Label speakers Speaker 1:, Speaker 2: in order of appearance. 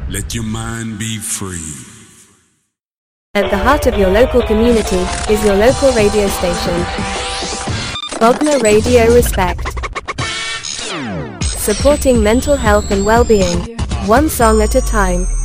Speaker 1: Let your mind be free.
Speaker 2: At the heart of your local community is your local radio station. Bognor Radio Respect. Supporting mental health and well-being, one song at a time.